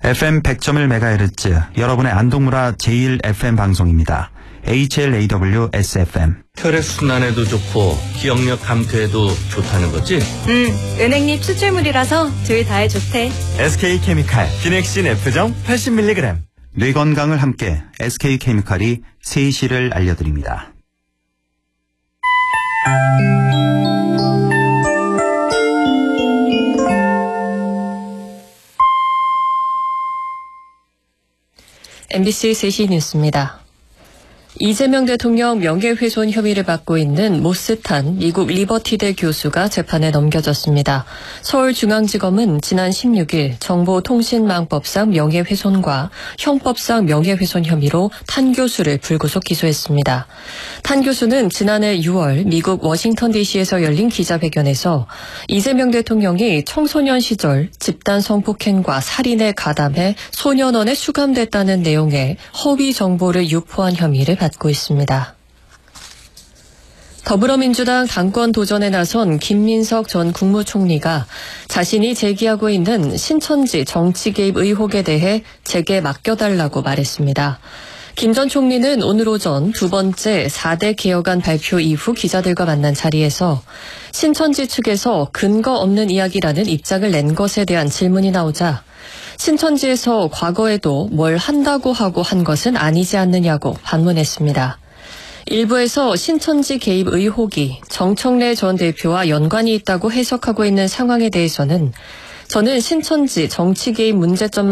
FM 100.1MHz 여러분의 안동문화 제1FM 방송입니다. HLAW SFM. 혈액순환에도 좋고 기억력 감퇴에도 좋다는 거지? 은행잎 추출물이라서 둘 다에 좋대. SK케미칼 비넥신 F정 80mg. 뇌 건강을 함께 SK케미칼이 세시를 알려드립니다. MBC 3시 뉴스입니다. 이재명 대통령 명예훼손 혐의를 받고 있는 모스탄 미국 리버티대 교수가 재판에 넘겨졌습니다. 서울중앙지검은 지난 16일 정보통신망법상 명예훼손과 형법상 명예훼손 혐의로 탄 교수를 불구속 기소했습니다. 탄 교수는 지난해 6월 미국 워싱턴 DC에서 열린 기자회견에서 이재명 대통령이 청소년 시절 집단 성폭행과 살인에 가담해 소년원에 수감됐다는 내용의 허위 정보를 유포한 혐의를 받고 있습니다. 더불어민주당 당권 도전에 나선 김민석 전 국무총리가 자신이 제기하고 있는 신천지 정치 개입 의혹에 대해 제게 맡겨달라고 말했습니다. 김 전 총리는 오늘 오전 두 번째 4대 개혁안 발표 이후 기자들과 만난 자리에서 신천지 측에서 근거 없는 이야기라는 입장을 낸 것에 대한 질문이 나오자 신천지에서 과거에도 뭘 한다고 하고 한 것은 아니지 않느냐고 반문했습니다. 일부에서 신천지 개입 의혹이 정청래 전 대표와 연관이 있다고 해석하고 있는 상황에 대해서는 저는 신천지 정치 개입 문제점만